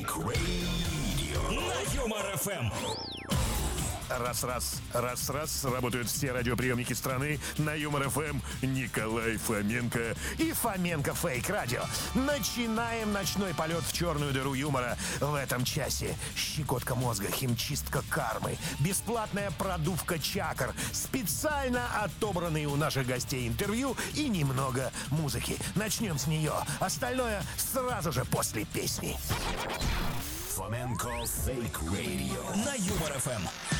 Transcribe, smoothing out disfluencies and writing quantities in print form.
Fake Radio на Юмор ФМ. Раз. Работают все радиоприемники страны. На Юмор ФМ Николай Фоменко и Фоменко Фейк Радио. Начинаем ночной полет в черную дыру юмора. В этом часе щекотка мозга, химчистка кармы, бесплатная продувка чакр, специально отобранные у наших гостей интервью и немного музыки. Начнем с нее. Остальное сразу же после песни. Фоменко Фейк Radio на Юмор ФМ.